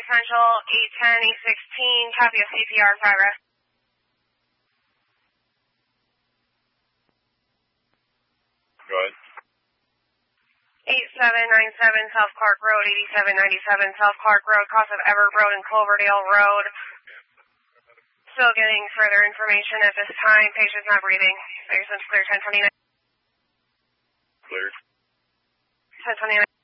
Central, 810, 816, copy of CPR in progress. Go ahead. 8797 South Clark Road, 8797 South Clark Road, cross of Everett Road and Cloverdale Road. Still getting further information at this time. Patient's not breathing. Patient's clear, 1029. Clear. 1029.